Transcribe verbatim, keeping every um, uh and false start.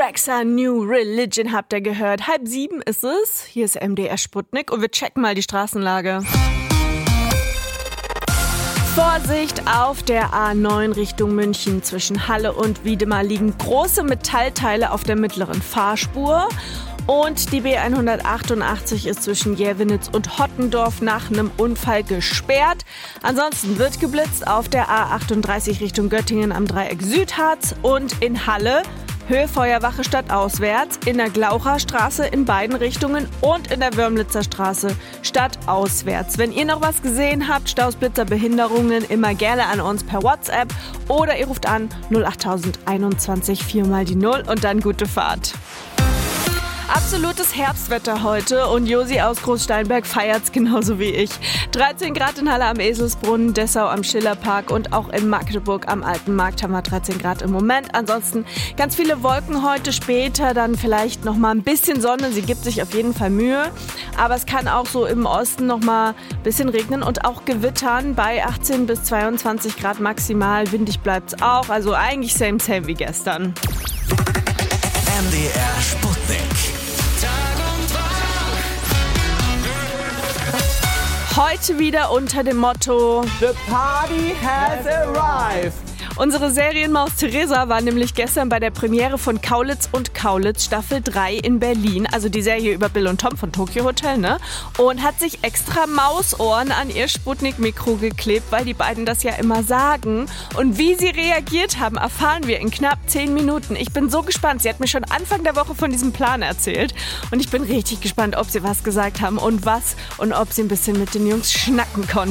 Rexha New Religion habt ihr gehört. Halb sieben ist es. Hier ist M D R Sputnik und wir checken mal die Straßenlage. Vorsicht auf der A neun Richtung München. Zwischen Halle und Wiedemar liegen große Metallteile auf der mittleren Fahrspur. Und die B hundertachtundachtzig ist zwischen Jävenitz und Hottendorf nach einem Unfall gesperrt. Ansonsten wird geblitzt auf der A achtunddreißig Richtung Göttingen am Dreieck Südharz und in Halle Höhe Feuerwache stadtauswärts, in der Glaucherstraße in beiden Richtungen und in der Wörmlitzer Straße stadtauswärts. Wenn ihr noch was gesehen habt, Staus, Blitzer, Behinderungen, immer gerne an uns per WhatsApp oder ihr ruft an null acht einundzwanzig vier mal die null und dann gute Fahrt. Absolutes Herbstwetter heute und Josi aus Großsteinberg feiert's genauso wie ich. dreizehn Grad in Halle am Eselsbrunnen, Dessau am Schillerpark und auch in Magdeburg am Alten Markt haben wir dreizehn Grad im Moment. Ansonsten ganz viele Wolken heute, später dann vielleicht noch mal ein bisschen Sonne. Sie gibt sich auf jeden Fall Mühe, aber es kann auch so im Osten noch mal ein bisschen regnen und auch gewittern bei achtzehn bis zweiundzwanzig Grad maximal. Windig bleibt's auch, also eigentlich same same wie gestern. M D R Sputnik. Heute wieder unter dem Motto The party has arrived. Unsere Serienmaus Theresa war nämlich gestern bei der Premiere von Kaulitz und Kaulitz Staffel drei in Berlin, also die Serie über Bill und Tom von Tokyo Hotel, ne? Und hat sich extra Mausohren an ihr Sputnik-Mikro geklebt, weil die beiden das ja immer sagen. Und wie sie reagiert haben, erfahren wir in knapp zehn Minuten. Ich bin so gespannt. Sie hat mir schon Anfang der Woche von diesem Plan erzählt. Und ich bin richtig gespannt, ob sie was gesagt haben und was und ob sie ein bisschen mit den Jungs schnacken konnten.